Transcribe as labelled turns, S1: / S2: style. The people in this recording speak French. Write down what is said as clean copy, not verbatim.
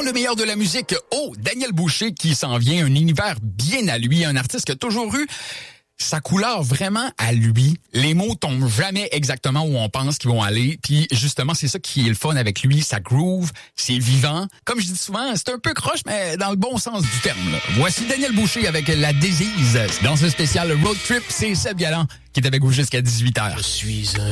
S1: le meilleur de la musique. Oh, Daniel Boucher qui s'en vient, un univers bien à lui, un artiste qui a toujours eu sa couleur vraiment à lui. Les mots tombent jamais exactement où on pense qu'ils vont aller. Puis justement, c'est ça qui est le fun avec lui. Ça groove, c'est vivant. Comme je dis souvent, c'est un peu croche, mais dans le bon sens du terme. Là. Voici Daniel Boucher avec La Désise. Dans ce spécial Road Trip, c'est Seb Galland qui est avec vous jusqu'à 18h.
S2: Je suis un